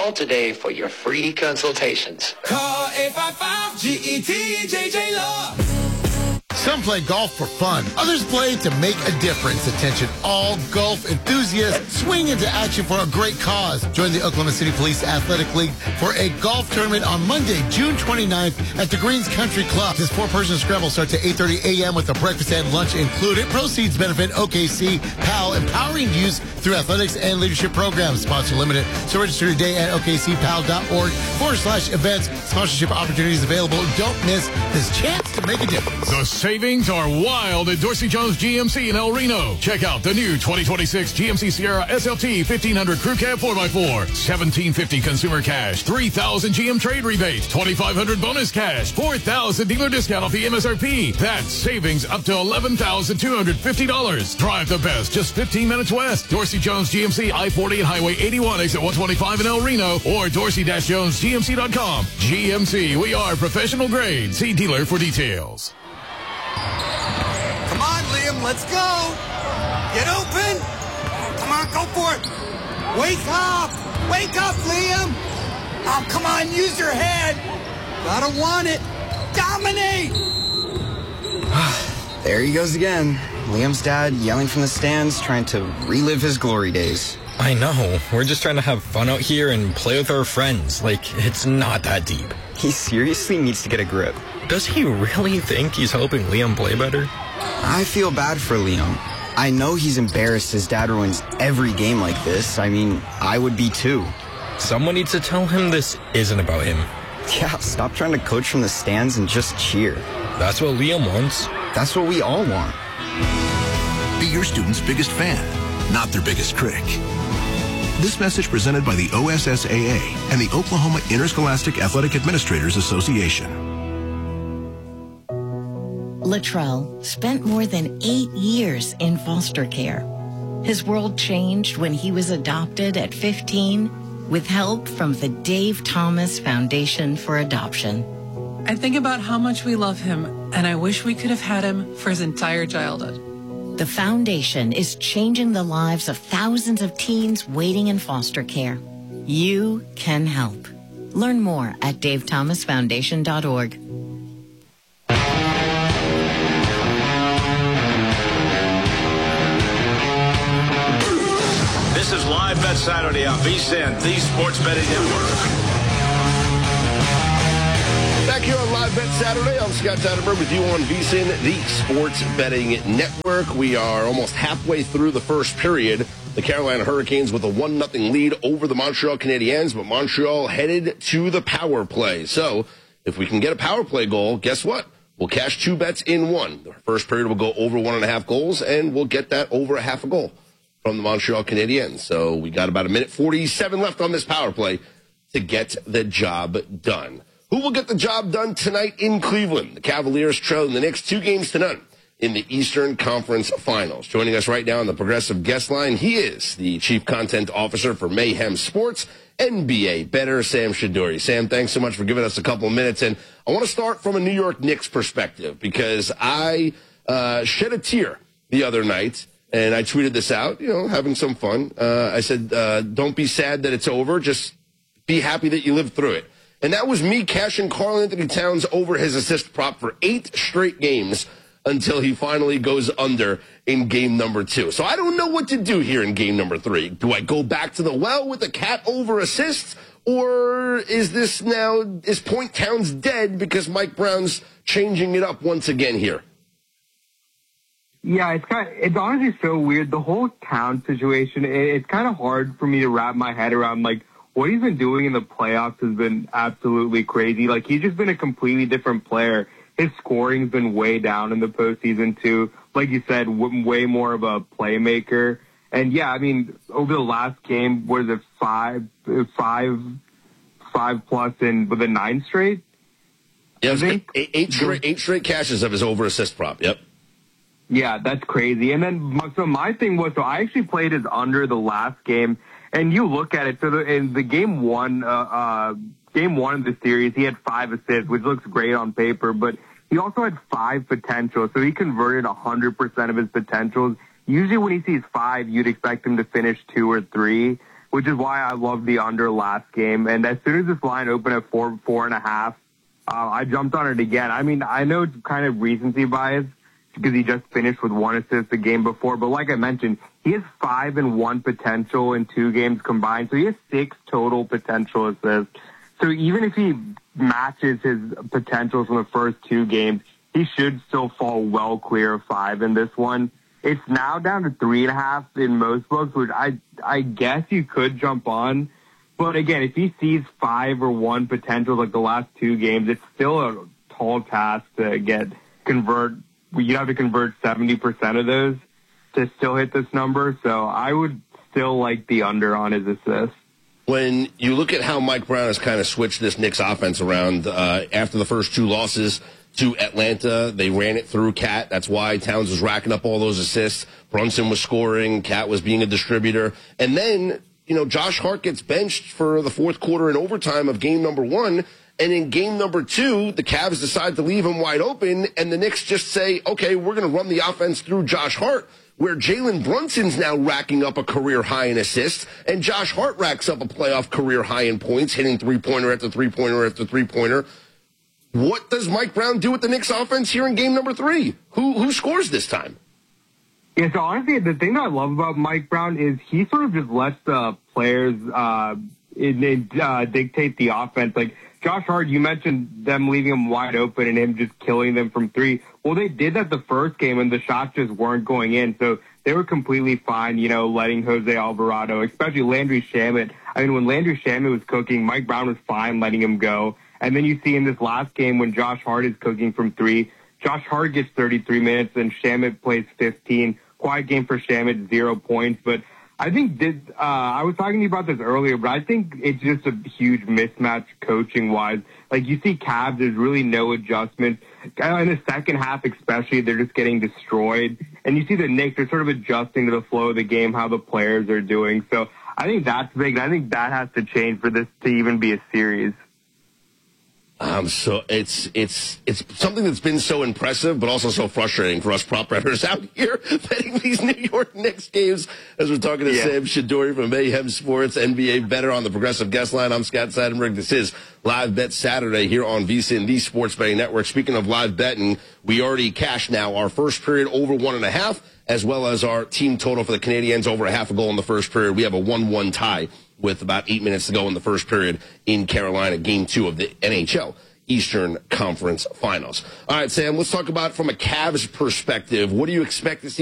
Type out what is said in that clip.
Call today for your free consultations. Call 855-GET-JJ-LOVE. Some play golf for fun. Others play to make a difference. Attention all golf enthusiasts. Swing into action for a great cause. Join the Oklahoma City Police Athletic League for a golf tournament on Monday, June 29th at the Greens Country Club. This 4-person scramble starts at 8:30 a.m. with a breakfast and lunch included. Proceeds benefit OKC PAL, empowering youth through athletics and leadership programs. Sponsor limited. So register today at okcpal.org/events. Sponsorship opportunities available. Don't miss this chance to make a difference. The savings are wild at Dorsey Jones GMC in El Reno. Check out the new 2026 GMC Sierra SLT 1500 Crew Cab 4x4. $1,750 consumer cash. $3,000 GM trade rebate. $2,500 bonus cash. $4,000 dealer discount off the MSRP. That's savings up to $11,250. Drive the best just 15 minutes west. Dorsey Jones GMC I-40 and Highway 81 exit 125 in El Reno or dorsey-jonesgmc.com. GMC, we are professional grade. See dealer for details. Come on, Liam, let's go. Get open. Come on, go for it. Wake up. Wake up, Liam. Oh, come on, use your head. Gotta want it. Dominate. There he goes again. Liam's dad yelling from the stands, trying to relive his glory days. I know. We're just trying to have fun out here and play with our friends. Like, it's not that deep. He seriously needs to get a grip. Does he really think he's helping Liam play better? I feel bad for Liam. I know he's embarrassed his dad ruins every game like this. I mean, I would be too. Someone needs to tell him this isn't about him. Yeah, stop trying to coach from the stands and just cheer. That's what Liam wants. That's what we all want. Be your student's biggest fan, not their biggest critic. This message presented by the OSSAA and the Oklahoma Interscholastic Athletic Administrators Association. Latrell spent more than 8 years in foster care. His world changed when he was adopted at 15 with help from the Dave Thomas Foundation for Adoption. I think about how much we love him, and I wish we could have had him for his entire childhood. The foundation is changing the lives of thousands of teens waiting in foster care. You can help. Learn more at davethomasfoundation.org. This is Live Bet Saturday on VSiN, the Sports Betting Network. Back here on Live Bet Saturday, I'm Scott Tannenberg with you on VSiN, the Sports Betting Network. We are almost halfway through the first period. The Carolina Hurricanes with a 1-0 lead over the Montreal Canadiens, but Montreal headed to the power play. So if we can get a power play goal, guess what? We'll cash 2 bets in one. The first period will go over 1.5 goals, and we'll get that over a half a goal from the Montreal Canadiens. So we got about 1:47 left on this power play to get the job done. Who will get the job done tonight in Cleveland? The Cavaliers trailing the Knicks 2-0 in the Eastern Conference Finals. Joining us right now on the Progressive Guest Line, he is the Chief Content Officer for Mayhem Sports, NBA bettor Sam Shaduri. Sam, thanks so much for giving us a couple of minutes. And I want to start from a New York Knicks perspective because I shed a tear the other night. And I tweeted this out, having some fun. I said, don't be sad that it's over. Just be happy that you lived through it. And that was me cashing Karl-Anthony Towns over his assist prop for 8 straight games until he finally goes under in game number 2. So I don't know what to do here in game number 3. Do I go back to the well with the cat over assists? Or is Point Towns dead because Mike Brown's changing it up once again here? Yeah, it's honestly so weird. The whole Town situation, it's kind of hard for me to wrap my head around, what he's been doing in the playoffs has been absolutely crazy. He's just been a completely different player. His scoring's been way down in the postseason, too. Like you said, way more of a playmaker. And, yeah, I mean, over the last game, what is it, five plus with a 9 straight? Yeah, eight straight cashes of his over-assist prop, yep. Yeah, that's crazy. And then, so my thing was, I actually played his under the last game, and you look at it, so in the game one of the series, he had 5 assists, which looks great on paper, but he also had 5 potentials, so he converted 100% of his potentials. Usually when he sees 5, you'd expect him to finish 2 or 3, which is why I love the under last game. And as soon as this line opened at 4.5, I jumped on it again. I mean, I know it's kind of recency bias because he just finished with 1 assist the game before, but like I mentioned, he has 5 and 1 potential in 2 games combined, so he has 6 total potential assists. So even if he matches his potentials from the first 2 games, he should still fall well clear of 5 in this one. It's now down to 3.5 in most books, which I guess you could jump on. But again, if he sees 5 or 1 potential like the last 2 games, it's still a tall task to convert. You have to convert 70% of those to still hit this number. So I would still like the under on his assists. When you look at how Mike Brown has kind of switched this Knicks offense around after the first 2 losses to Atlanta, they ran it through Cat. That's why Towns was racking up all those assists. Brunson was scoring. Cat was being a distributor. And then, Josh Hart gets benched for the fourth quarter in overtime of game number 1. And in game number 2, the Cavs decide to leave him wide open. And the Knicks just say, okay, we're going to run the offense through Josh Hart, where Jalen Brunson's now racking up a career high in assists, and Josh Hart racks up a playoff career high in points, hitting three-pointer after three-pointer after three-pointer. What does Mike Brown do with the Knicks offense here in game number 3? Who scores this time? Yeah, so honestly, the thing that I love about Mike Brown is he sort of just lets the players dictate the offense. Like Josh Hart, you mentioned them leaving him wide open and him just killing them from 3. Well, they did that the first game, and the shots just weren't going in. So they were completely fine, letting Jose Alvarado, especially Landry Shamet. I mean, when Landry Shamet was cooking, Mike Brown was fine letting him go. And then you see in this last game when Josh Hart is cooking from 3, Josh Hart gets 33 minutes and Shamet plays 15. Quiet game for Shamet, 0 points. But I think this, I was talking to you about this earlier, but I think it's just a huge mismatch coaching-wise. Like, you see Cavs, there's really no adjustments. In the second half especially, they're just getting destroyed. And you see the Knicks, they're sort of adjusting to the flow of the game, how the players are doing. So I think that's big. I think that has to change for this to even be a series. So it's something that's been so impressive, but also so frustrating for us prop bettors out here betting these New York Knicks games. As we're talking to Sam Shadori from Mayhem Sports, NBA bettor on the Progressive Guest Line. I'm Scott Seidenberg. This is Live Bet Saturday here on VSiN, the Sports Betting Network. Speaking of live betting, we already cashed now our first period over 1.5, as well as our team total for the Canadiens over a half a goal in the first period. We have a 1-1 tie with about 8 minutes to go in the first period in Carolina, game 2 of the NHL Eastern Conference Finals. All right, Sam, let's talk about from a Cavs perspective. What do you expect to see